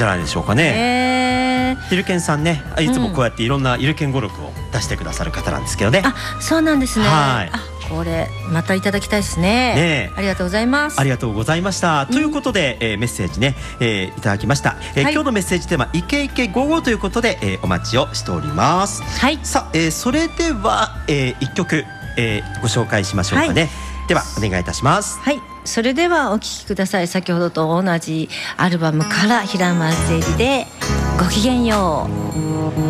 じゃないでしょうかね。ゆるけんさんね、いつもこうやっていろんなゆるけん語録を出してくださる方なんですけどね。 そうなんですね。 はい。 これまたいただきたいですね。ありがとうございます。 ありがとうございました。ということで、メッセージね、いただきました。今日のメッセージテーマイケイケ午後ということで、お待ちをしております。さあ、それでは、一曲、ご紹介しましょうかね。ではお願いいたします。 それではお聴きください。先ほどと同じアルバムから平松絵里でごきげんよう。